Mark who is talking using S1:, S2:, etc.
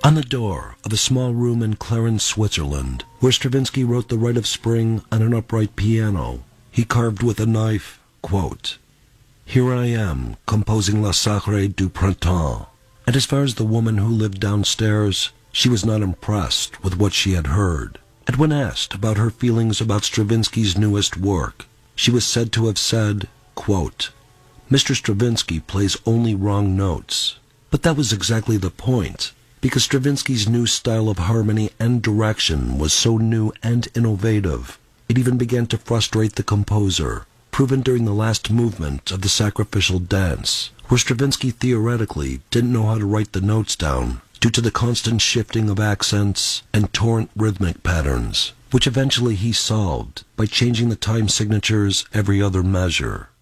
S1: On the door of a small room in Clarens, Switzerland, where Stravinsky wrote The Rite of Spring on an upright piano, he carved with a knife, quote, "Here I am, composing La Sacrée du Printemps." And as far as the woman who lived downstairs, she was not impressed with what she had heard. And when asked about her feelings about Stravinsky's newest work, she was said to have said, quote, "Mr. Stravinsky plays only wrong notes." But that was exactly the point, because Stravinsky's new style of harmony and direction was so new and innovative, it even began to frustrate the composer, proven during the last movement of the Sacrificial Dance, where Stravinsky theoretically didn't know how to write the notes down due to the constant shifting of accents and torrent rhythmic patterns, which eventually he solved by changing the time signatures every other measure.